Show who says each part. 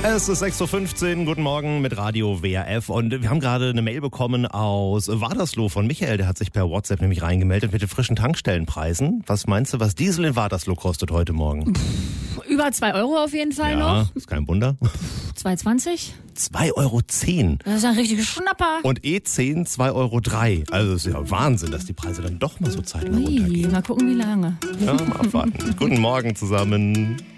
Speaker 1: Es ist 6.15 Uhr, guten Morgen mit Radio WRF und wir haben gerade eine Mail bekommen aus Wadersloh von Michael, der hat sich per WhatsApp nämlich reingemeldet mit den frischen Tankstellenpreisen. Was meinst du, was Diesel in Wadersloh kostet heute Morgen?
Speaker 2: Über 2 Euro auf jeden Fall noch.
Speaker 1: Ja, ist kein Wunder.
Speaker 2: 2,20?
Speaker 1: 2,10 Euro.
Speaker 2: Das ist ein richtiger Schnapper.
Speaker 1: Und E10 2,03 Euro. Also es ist ja Wahnsinn, dass die Preise dann doch mal so zeitnah runtergehen.
Speaker 2: Mal gucken, wie lange.
Speaker 1: Ja, mal abwarten. Guten Morgen zusammen.